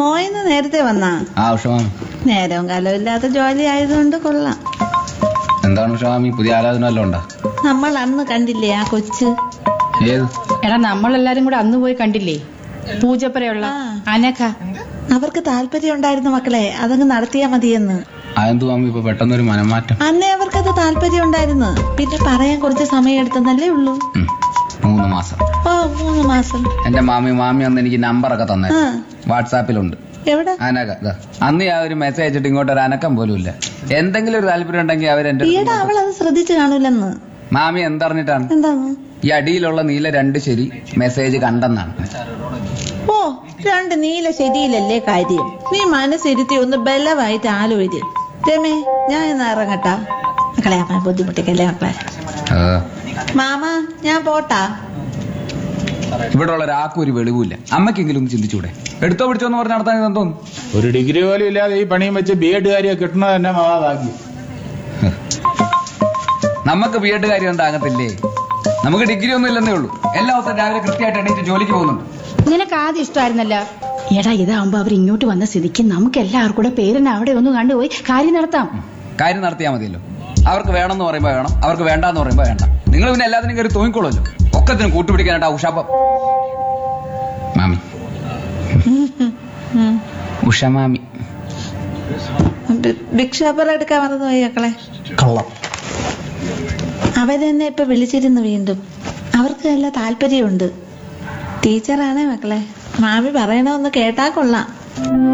മോയിന്ന് നേരത്തെ വന്നാ? ഉഷാമി. നേരവും കാലവും ഇല്ലാത്ത ജോലി ആയതുകൊണ്ട് കൊള്ളാം. എന്താണ് ഉഷാമി, പുതിയ ആലോചന വല്ലതും ഉണ്ടാ? നമ്മൾ അന്ന് കണ്ടില്ലേ ആ കൊച്ച്? ഏത്? എടാ നമ്മളെല്ലാരും കൂടെ അന്ന് പോയി കണ്ടില്ലേ, പൂജപ്പുരയുള്ള അനഘ. അവർക്ക് താല്പര്യം ഉണ്ടായിരുന്നു മക്കളെ, അതങ്ങ് നടത്തിയാ മതിയെന്ന്. അതെന്തു മാമി ഇപ്പൊ പെട്ടെന്നൊരു മനംമാറ്റം? അന്നേ അവർക്കത് താല്പര്യം ഉണ്ടായിരുന്നു, പിന്നെ പറയാൻ കുറച്ച് സമയം എടുത്തെന്നല്ലേ ഉള്ളൂ. 3 മാസം. 3 മാസം. എന്റെ മാമി അന്ന് എനിക്ക് നമ്പറൊക്കെ തന്നെ വാട്സാപ്പിലുണ്ട്. എവിടെ? അനഘ. അന്ന് ഞാൻ ഒരു മെസ്സേജ് അയച്ചിട്ട് ഇങ്ങോട്ട് ഒരു അനക്കം പോലും ഇല്ല. എന്തെങ്കിലും ഒരു താല്പര്യം ഉണ്ടെങ്കിൽ അവരെന്റെ അവളത് ശ്രദ്ധിച്ചു കാണൂലെന്ന്. മാമി എന്തറിഞ്ഞിട്ടാണ്? എന്താണ്? ഈ അടിയിലുള്ള നീല 2 ശരി മെസ്സേജ് കണ്ടെന്നാണ്. 2 നീല ശരിയിലല്ലേ കാര്യം. നീ മനസ്സിരുത്തി ഒന്ന് ബലമായിട്ട് ആലോചിച്ച്. രമേ, ഞാൻ ഇന്ന് ഇറങ്ങട്ടാ മക്കളെ, അമ്മ ബുദ്ധിമുട്ടിക്കല്ലേ മക്കളെ. മാമ ഞാൻ പോട്ടാ. ഇവിടെ ഉള്ള ഒരാൾക്കും ഒരു വെളിവില്ല. അമ്മക്കെങ്കിലും ഒന്ന് ചിന്തിച്ചൂടെ? എടുത്തോ പിടിച്ചോന്ന് പറഞ്ഞ് നടത്താൻ തോന്നുന്നു. ഒരു ഡിഗ്രി പോലും ഇല്ലാതെ ഈ പണിയും വെച്ച് BEd കാര്യം കിട്ടണത് തന്നെ മഹാഭാഗ്യം. നമുക്ക് BEd കാര്യം ഉണ്ടാകത്തില്ലേ? നമുക്ക് ഡിഗ്രി ഒന്നും ഇല്ലെന്നേ ഉള്ളൂ. എല്ലാ ദിവസവും രാവിലെ കൃത്യമായിട്ട് എണീറ്റ് ജോലിക്ക് പോകുന്നുണ്ട്. നിനക്ക് ആദ്യം ഇഷ്ടമായിരുന്നല്ല. എടാ ഇതാവുമ്പോ അവർ ഇങ്ങോട്ട് വന്ന സ്ഥിതിക്ക് നമുക്ക് എല്ലാവർക്കും കൂടെ പേരിനെ അവിടെ ഒന്ന് കണ്ടുപോയി കാര്യം നടത്താം. കാര്യം നടത്തിയാൽ മതിയല്ലോ. അവർക്ക് വേണമെന്ന് പറയുമ്പോ വേണം, അവർക്ക് വേണ്ടെന്ന് പറയുമ്പോ വേണ്ട. നിങ്ങൾ പിന്നെ എല്ലാത്തിനും കയറി തോന്നിക്കോളല്ലോ. ഒക്കത്തിനും കൂട്ടുപിടിക്കാനായിട്ട് ഉഷാപ്പ മാമി. ഉഷ മാമി ഭിക്ഷാപറ എടുക്കാൻ മറന്നുപോയി മക്കളെ. കള്ളം. അവരെന്നെ ഇപ്പൊ വിളിച്ചിരുന്നു വീണ്ടും. അവർക്ക് നല്ല താല്പര്യമുണ്ട്. ടീച്ചറാണേ മക്കളെ. മാമി പറയണമെന്ന് കേട്ടാ കൊള്ളാം.